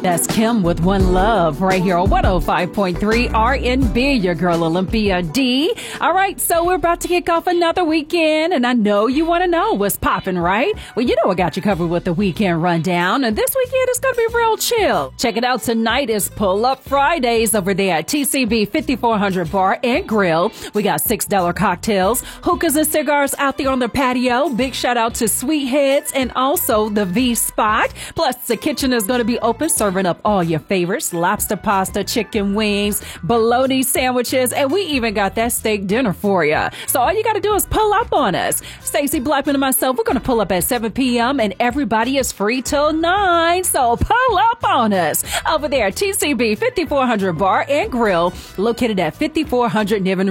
That's Kim with One Love right here on 105.3 RNB, your girl Olympia D. All right, so we're about to kick off another weekend, and I know you want to know what's popping, right? Well, you know I got you covered with the weekend rundown, and this weekend is going to be real chill. Check it out. Tonight is Pull Up Fridays over there at TCB 5400 Bar and Grill. We got $6 cocktails, hookahs and cigars out there on the patio. Big shout out to Sweet Heads and also the V Spot. Plus, the kitchen is going to be open, serving up all your favorites: lobster pasta, chicken wings, bologna sandwiches, and we even got that steak dinner for you. So all you got to do is pull up on us. Stacey Blackman and myself, we're going to pull up at 7 p.m. and everybody is free till 9. So pull up on us over there at TCB 5400 Bar and Grill, located at 5400 Niven